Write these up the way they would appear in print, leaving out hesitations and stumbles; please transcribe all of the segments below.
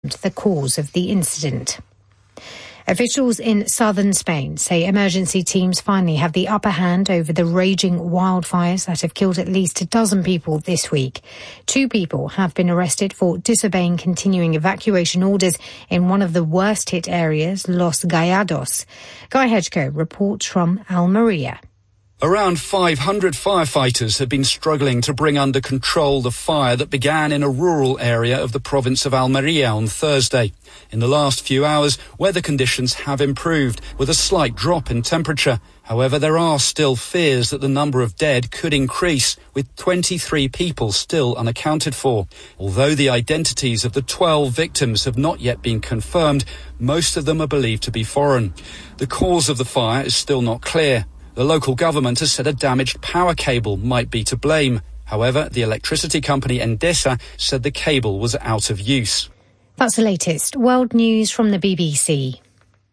the cause of the incident. Officials in southern Spain say emergency teams finally have the upper hand over the raging wildfires that have killed at least a dozen people this week. 2 people have been arrested for disobeying continuing evacuation orders in one of the worst-hit areas, Los Gallados. Guy Hedgecoe reports from Almeria. Around 500 firefighters have been struggling to bring under control the fire that began in a rural area of the province of Almeria on Thursday. In the last few hours, weather conditions have improved, with a slight drop in temperature. However, there are still fears that the number of dead could increase, with 23 people still unaccounted for. Although the identities of the 12 victims have not yet been confirmed, most of them are believed to be foreign. The cause of the fire is still not clear. The local government has said a damaged power cable might be to blame. However, the electricity company Endesa said the cable was out of use. That's the latest world news from the BBC.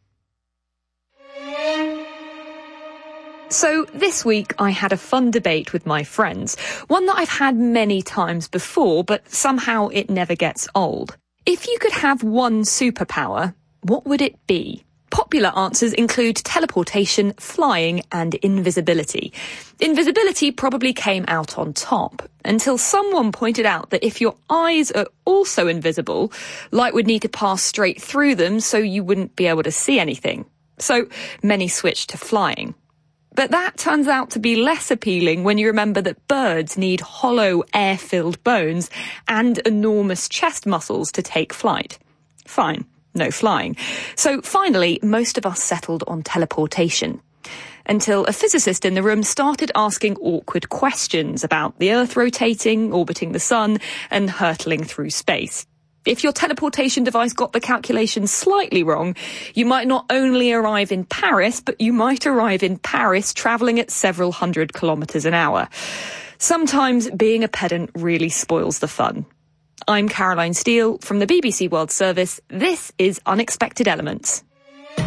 So this week I had a fun debate with my friends, one that I've had many times before, but somehow it never gets old. If you could have one superpower, what would it be? Popular answers include teleportation, flying and invisibility. Invisibility probably came out on top, until someone pointed out that if your eyes are also invisible, light would need to pass straight through them so you wouldn't be able to see anything. So many switched to flying. But that turns out to be less appealing when you remember that birds need hollow, air-filled bones and enormous chest muscles to take flight. Fine. No flying. So finally, most of us settled on teleportation. Until a physicist in the room started asking awkward questions about the Earth rotating, orbiting the sun, and hurtling through space. If your teleportation device got the calculations slightly wrong, you might not only arrive in Paris, but you might arrive in Paris travelling at several hundred kilometres an hour. Sometimes being a pedant really spoils the fun. I'm Caroline Steele from the BBC World Service. This is Unexpected Elements.